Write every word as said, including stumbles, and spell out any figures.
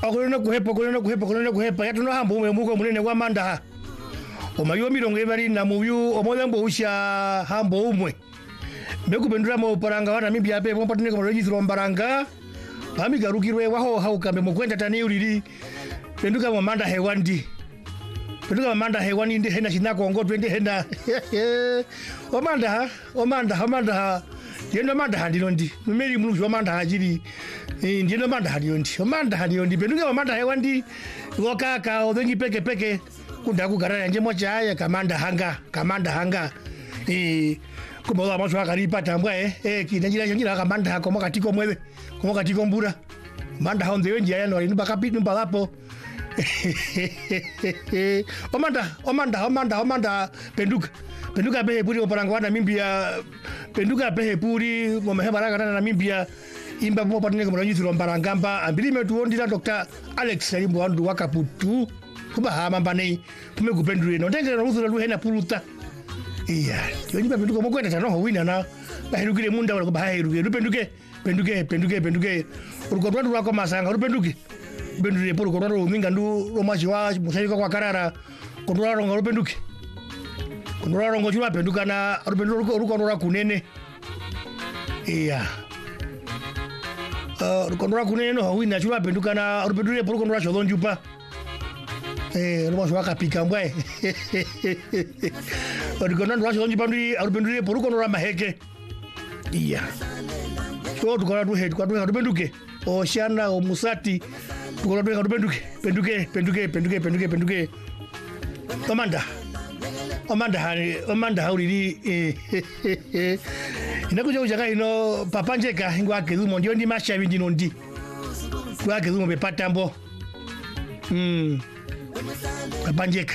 akulena kuhepa kulena kuhepa kulena kuhepa yatuno hambo umwe muko munene kwa manda omayo mirongo ebali na muyu omoyambo usha hambo umwe bekupendura mo paranga wana mimbi ape mo patine ko registro mbaranga bamigarukirwe waho haukambe mukwenda tani ulili penduka mo manda hewandi penduka manda hewani ndi hena chinako ngo twende hena omanda omanda omanda yendo manda handilondi numeri mulu omanda hajiri ndieno manda handilondi omanda handilondi penduka manda hewandi wakaka odengi peke peke kunda kugarana nje mocha haya kamanda hanga kamanda hanga eh kumola macho akaripa tambwa eh eh kinajira njira kamanda hako makatiko mwewe komakatiko mbura manda honde wenji aya no ni bakapitu mbalapo omanda omanda omanda omanda penduka penduka behe puri oparangwana mimbia penduka behe puri momehebaraga na mimbia imba mo patine ko ranyi mbarangamba ambili metu ondira Doctor Alex Salimbo wandu wakaputu kuba hama mbane kumekupendure no ndengera ruthura ruhena puluta iya yonyipa penduka mokwenda tano ho wina na bahirugire munda wala bahirugire rupenduke penduke penduke penduke urukodwa rwako masanga rupenduke bendure por kodwa ro minga ndu romachi wa musayika kwa karara kodwa ro rupenduke kodwa ro ngochuma penduka na rupenduke rukodwa kunene iya uh rukodwa kunene no wina chuma penduka na rupenduke por kodwa chodonjupa eh romachi wakapika mbwe rukodwa ro chodonjupa ndi rupenduke por kodwa maheke iya so tukora tu head kwa tu rupenduke o shana o musati tukora tu rupenduke penduke penduke penduke penduke penduke omanda omanda hani omanda hauri eh inakuja ujaka ino papanjeka ngwa kezumo ndio ndi masha bindi nondi kwa kezumo be patambo mm papanjeka